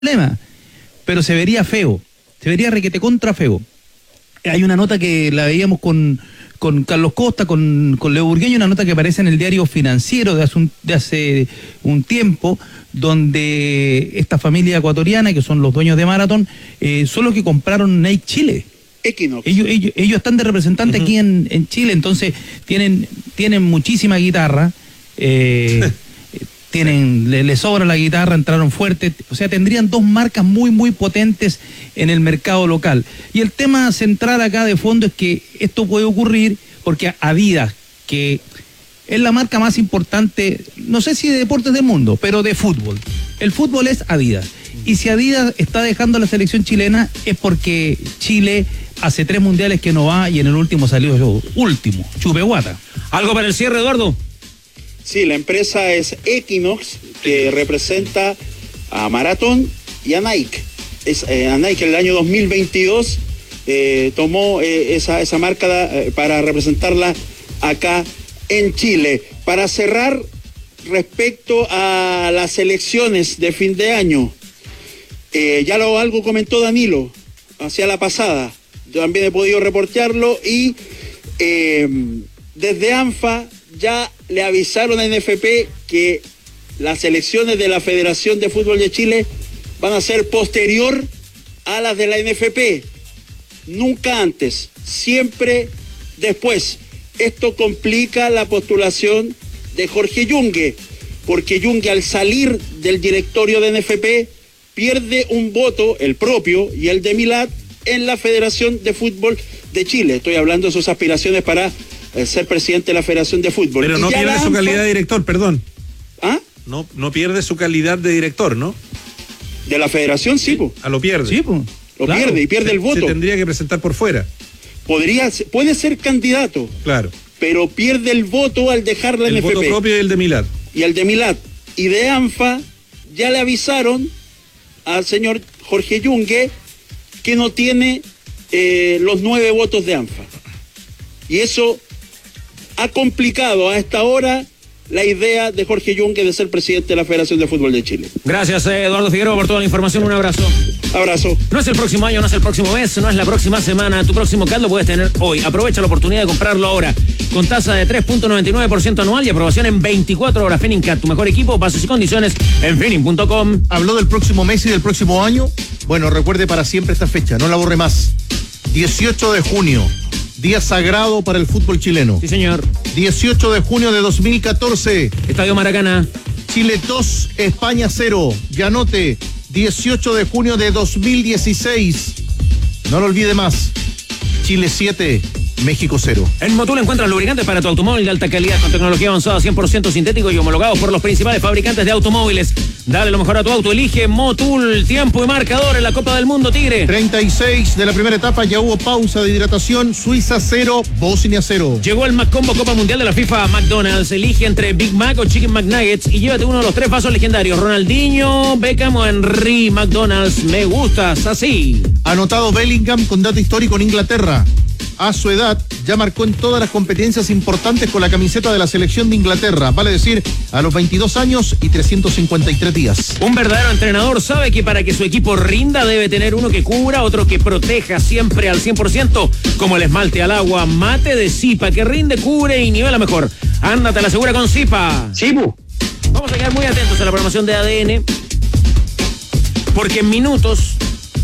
problema, pero se vería feo, se vería requete contra feo. Hay una nota que la veíamos con Carlos Costa, con Leo Burgueño, una nota que aparece en el Diario Financiero de hace un tiempo, donde esta familia ecuatoriana, que son los dueños de Marathon, son los que compraron Nike Chile. Equinox. Ellos están de representante aquí en Chile, entonces tienen muchísima guitarra, le sobra la guitarra, entraron fuertes, o sea, tendrían dos marcas muy, muy potentes en el mercado local. Y el tema central acá de fondo es que esto puede ocurrir porque Adidas, que es la marca más importante, no sé si de deportes del mundo, pero de fútbol. El fútbol es Adidas. Y si Adidas está dejando la selección chilena es porque Chile hace 3 mundiales que no va y en el último salió último, chupeguata. ¿Algo para el cierre, Eduardo? Sí, la empresa es Equinox, que representa a Marathon y a Nike. A Nike en el año 2022 tomó esa marca para representarla acá en Chile. Para cerrar, respecto a las elecciones de fin de año, ya algo comentó Danilo hacia la pasada. Yo también he podido reportearlo y desde ANFA ya le avisaron a NFP que las elecciones de la Federación de Fútbol de Chile van a ser posterior a las de la NFP. Nunca antes, siempre después. Esto complica la postulación de Jorge Yungue, porque Yungue al salir del directorio de NFP pierde un voto, el propio y el de Milat, en la Federación de Fútbol de Chile. Estoy hablando de sus aspiraciones para ser presidente de la Federación de Fútbol. Pero no pierde su calidad de director, perdón. ¿Ah? No pierde su calidad de director, ¿no? De la Federación, sí, po. Lo pierde. Sí, pues. Lo pierde y pierde el voto. Se tendría que presentar por fuera. Puede ser candidato. Claro. Pero pierde el voto al dejar la NFP. El voto propio y el de Milat. Y el de Milat. Y de ANFA ya le avisaron al señor Jorge Yungue que no tiene los 9 votos de ANFA. Y eso ha complicado a esta hora la idea de Jorge Yungue de ser presidente de la Federación de Fútbol de Chile. Gracias, Eduardo Figueroa, por toda la información. Un abrazo. Abrazo. No es el próximo año, no es el próximo mes, no es la próxima semana. Tu próximo CAD lo puedes tener hoy. Aprovecha la oportunidad de comprarlo ahora. Con tasa de 3.99% anual y aprobación en 24 horas. FinCAD, tu mejor equipo, bases y condiciones en Finin.com. ¿Habló del próximo mes y del próximo año? Bueno, recuerde para siempre esta fecha, no la borre más. 18 de junio. Día sagrado para el fútbol chileno. Sí, señor. 18 de junio de 2014. Estadio Maracaná. Chile 2, España 0. Ya anote, 18 de junio de 2016. No lo olvide más. Chile 7, México 0. En Motul encuentras lubricantes para tu automóvil de alta calidad con tecnología avanzada, 100% sintético y homologados por los principales fabricantes de automóviles. Dale lo mejor a tu auto, elige Motul. Tiempo y marcador en la Copa del Mundo, Tigre. 36 de la primera etapa, ya hubo pausa de hidratación. Suiza 0, Bosnia 0. Llegó el McCombo Copa Mundial de la FIFA a McDonald's. Elige entre Big Mac o Chicken McNuggets y llévate uno de los 3 vasos legendarios: Ronaldinho, Beckham o Henry. McDonald's, me gustas así. Anotado Bellingham con dato histórico en Inglaterra. A su edad, ya marcó en todas las competencias importantes con la camiseta de la selección de Inglaterra, vale decir, a los 22 años y 353 días. Un verdadero entrenador sabe que para que su equipo rinda debe tener uno que cubra, otro que proteja siempre al 100%, como el esmalte al agua mate de Zipa, que rinde, cubre y nivela mejor. Ándate a la segura con Zipa. Sí, bu. Vamos a quedar muy atentos a la programación de ADN, porque en minutos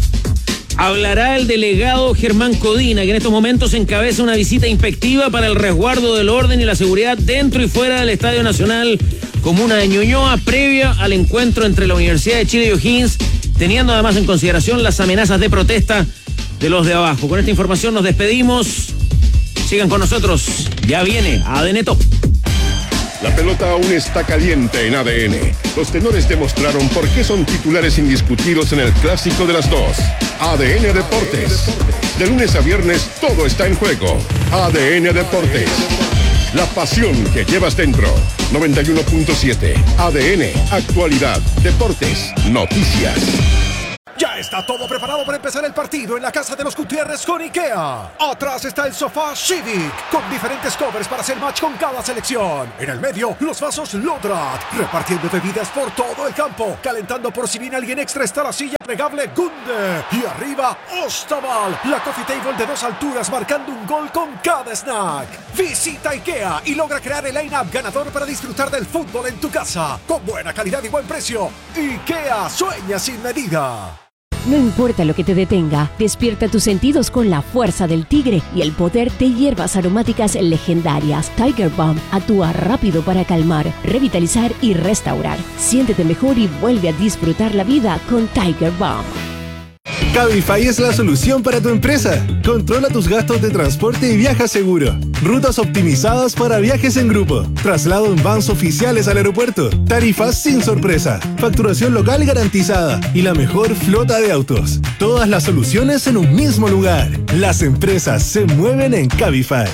hablará el delegado Germán Codina, que en estos momentos encabeza una visita inspectiva para el resguardo del orden y la seguridad dentro y fuera del Estadio Nacional Comuna de Ñuñoa, previa al encuentro entre la Universidad de Chile y O'Higgins, teniendo además en consideración las amenazas de protesta de los de abajo. Con esta información nos despedimos. Sigan con nosotros. Ya viene ADN Top. La pelota aún está caliente en ADN. Los tenores demostraron por qué son titulares indiscutidos en el clásico de las dos. ADN Deportes. De lunes a viernes todo está en juego. ADN Deportes. La pasión que llevas dentro. 91.7. ADN. Actualidad. Deportes. Noticias. Ya Ya está todo preparado para empezar el partido en la casa de los Gutiérrez con IKEA. Atrás está el sofá Civic, con diferentes covers para hacer match con cada selección. En el medio, los vasos Lodrat, repartiendo bebidas por todo el campo. Calentando por si viene alguien extra está la silla plegable Gunde. Y arriba, Ostaval, la coffee table de 2 alturas marcando un gol con cada snack. Visita IKEA y logra crear el line-up ganador para disfrutar del fútbol en tu casa. Con buena calidad y buen precio. IKEA, sueña sin medida. No importa lo que te detenga, despierta tus sentidos con la fuerza del tigre y el poder de hierbas aromáticas legendarias. Tiger Balm actúa rápido para calmar, revitalizar y restaurar. Siéntete mejor y vuelve a disfrutar la vida con Tiger Balm. Cabify es la solución para tu empresa. Controla tus gastos de transporte y viaja seguro. Rutas optimizadas para viajes en grupo. Traslado en vans oficiales al aeropuerto. Tarifas sin sorpresa. Facturación local garantizada. Y la mejor flota de autos. Todas las soluciones en un mismo lugar. Las empresas se mueven en Cabify.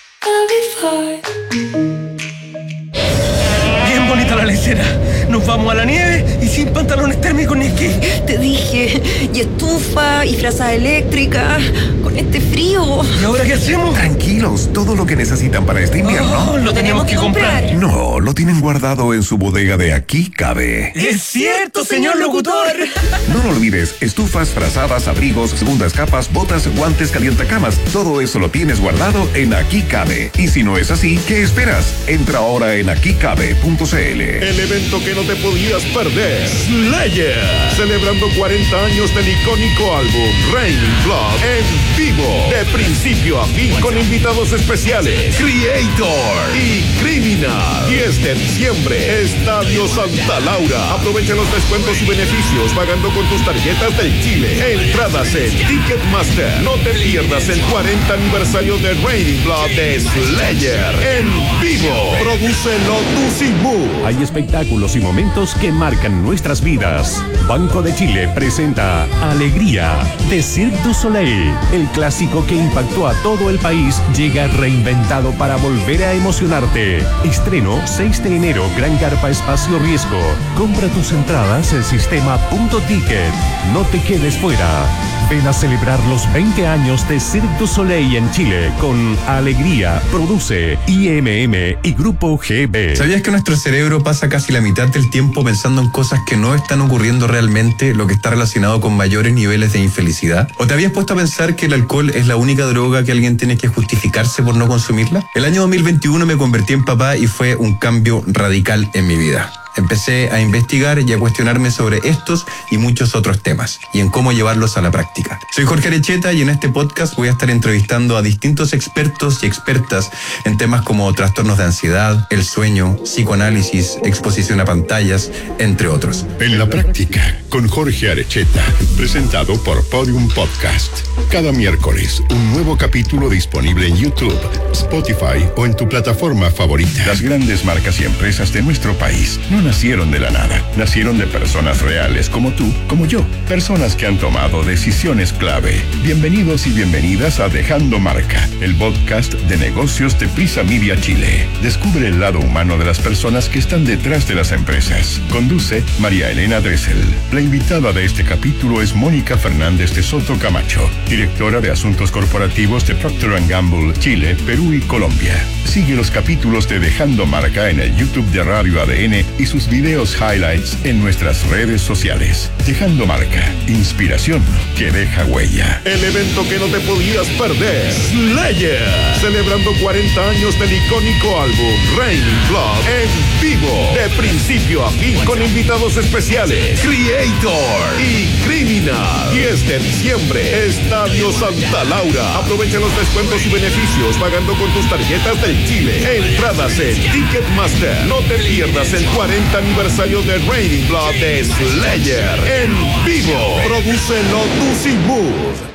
Bien bonita la lecera. Nos vamos a la nieve y sin pantalones térmicos ni esquí. Te dije, y estufa, y frazada eléctrica, con este frío. ¿Y ahora qué hacemos? Tranquilos, todo lo que necesitan para este invierno. Lo tenemos que comprar. No, lo tienen guardado en su bodega de Aquí Cabe. ¡Es cierto, señor locutor! No lo olvides, estufas, frazadas, abrigos, segundas capas, botas, guantes, calientacamas, todo eso lo tienes guardado en Aquí Cabe. Y si no es así, ¿qué esperas? Entra ahora en aquicabe.cl. El evento que no te podías perder. Slayer. Celebrando 40 años del icónico álbum Raining Blood en vivo. De principio a fin con invitados especiales. Creator y Criminal. 10 de diciembre. Estadio Santa Laura. Aprovecha los descuentos y beneficios pagando con tus tarjetas del Chile. Entradas en Ticketmaster. No te pierdas el 40 aniversario de Raining Blood de Slayer en vivo. Produce Lotus y Move. Hay espectáculos y momentos que marcan nuestras vidas. Banco de Chile presenta Alegría de Cirque du Soleil. El clásico que impactó a todo el país llega reinventado para volver a emocionarte. Estreno 6 de enero, Gran Carpa Espacio Riesgo. Compra tus entradas en sistema.ticket. No te quedes fuera. Ven a celebrar los 20 años de Cirque du Soleil en Chile con Alegría. Produce IMM y Grupo GB. ¿Sabías que nuestro cerebro pasa casi la mitad del tiempo pensando en cosas que no están ocurriendo realmente, lo que está relacionado con mayores niveles de infelicidad? ¿O te habías puesto a pensar que el alcohol es la única droga que alguien tiene que justificarse por no consumirla? El año 2021 me convertí en papá y fue un cambio radical en mi vida. Empecé a investigar y a cuestionarme sobre estos y muchos otros temas y en cómo llevarlos a la práctica. Soy Jorge Arecheta y en este podcast voy a estar entrevistando a distintos expertos y expertas en temas como trastornos de ansiedad, el sueño, psicoanálisis, exposición a pantallas, entre otros. En la práctica, con Jorge Arecheta, presentado por Podium Podcast. Cada miércoles, un nuevo capítulo disponible en YouTube, Spotify o en tu plataforma favorita. Las grandes marcas y empresas de nuestro país no nacieron de la nada, nacieron de personas reales como tú, como yo, personas que han tomado decisiones clave. Bienvenidos y bienvenidas a Dejando Marca, el podcast de negocios de Prisa Media Chile. Descubre el lado humano de las personas que están detrás de las empresas. Conduce María Elena Dressel. La invitada de este capítulo es Mónica Fernández de Soto Camacho, directora de Asuntos Corporativos de Procter & Gamble, Chile, Perú y Colombia. Sigue los capítulos de Dejando Marca en el YouTube de Radio ADN y sus videos highlights en nuestras redes sociales. Dejando Marca, inspiración que deja huella. El evento que no te podías perder. Slayer. Celebrando 40 años del icónico álbum Raining Blood en vivo. De principio a fin con invitados especiales. Creator y Criminal. 10 de diciembre. Estadio Santa Laura. Aprovecha los descuentos y beneficios pagando con tus tarjetas del Chile. Entradas en Ticketmaster. No te pierdas el 40 aniversario de Raining Blood de Slayer en vivo. Produce Lotus y Move.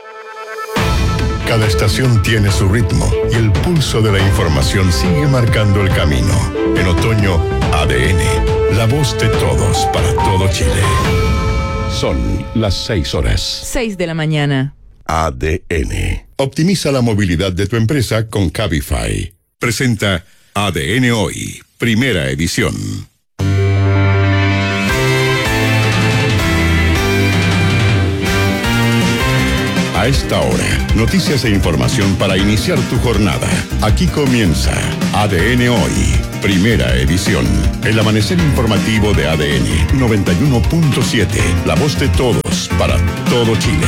Cada estación tiene su ritmo y el pulso de la información sigue marcando el camino. En otoño, ADN, la voz de todos para todo Chile. Son las 6 horas. 6 de la mañana. ADN. Optimiza la movilidad de tu empresa con Cabify. Presenta ADN Hoy, primera edición. A esta hora, noticias e información para iniciar tu jornada. Aquí comienza ADN Hoy, primera edición. El amanecer informativo de ADN 91.7, la voz de todos para todo Chile.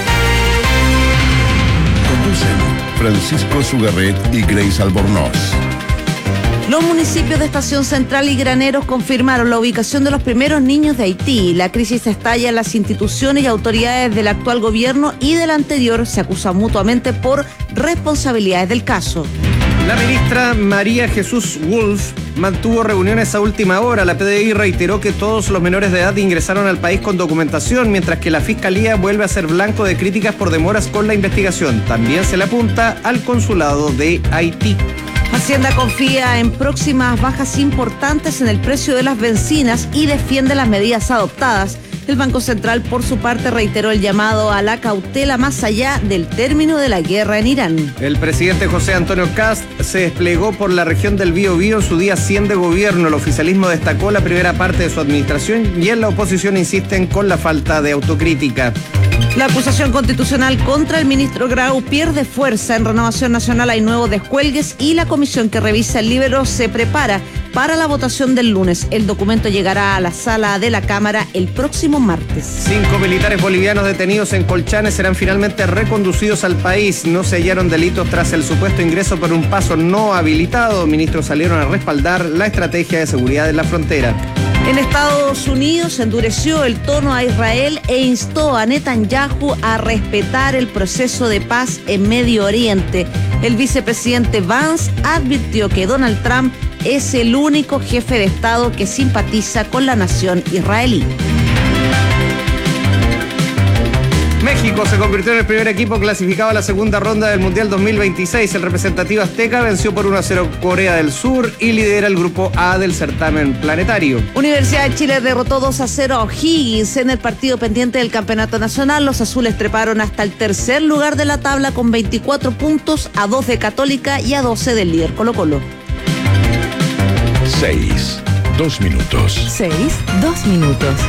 Conducen Francisco Sugarret y Grace Albornoz. Los municipios de Estación Central y Graneros confirmaron la ubicación de los primeros niños de Haití. La crisis estalla en las instituciones y autoridades del actual gobierno y del anterior se acusan mutuamente por responsabilidades del caso. La ministra María Jesús Wolf mantuvo reuniones a última hora. La PDI reiteró que todos los menores de edad ingresaron al país con documentación, mientras que la Fiscalía vuelve a ser blanco de críticas por demoras con la investigación. También se le apunta al consulado de Haití. Hacienda confía en próximas bajas importantes en el precio de las bencinas y defiende las medidas adoptadas. El Banco Central, por su parte, reiteró el llamado a la cautela más allá del término de la guerra en Irán. El presidente José Antonio Kast se desplegó por la región del Biobío en su día 100 de gobierno. El oficialismo destacó la primera parte de su administración y en la oposición insisten con la falta de autocrítica. La acusación constitucional contra el ministro Grau pierde fuerza. En Renovación Nacional hay nuevos descuelgues y la comisión que revisa el libro se prepara para la votación del lunes. El documento llegará a la sala de la Cámara el próximo martes. 5 militares bolivianos detenidos en Colchane serán finalmente reconducidos al país. No se hallaron delitos tras el supuesto ingreso por un paso no habilitado. Ministros salieron a respaldar la estrategia de seguridad en la frontera. En Estados Unidos endureció el tono a Israel e instó a Netanyahu a respetar el proceso de paz en Medio Oriente. El vicepresidente Vance advirtió que Donald Trump es el único jefe de Estado que simpatiza con la nación israelí. México se convirtió en el primer equipo clasificado a la segunda ronda del Mundial 2026. El representativo azteca venció por 1-0 Corea del Sur y lidera el grupo A del certamen planetario. Universidad de Chile derrotó 2-0 a O'Higgins en el partido pendiente del campeonato nacional. Los azules treparon hasta el tercer lugar de la tabla con 24 puntos, a 2 de Católica y a 12 del líder Colo-Colo. 6, 2 minutos. 6, 2 minutos.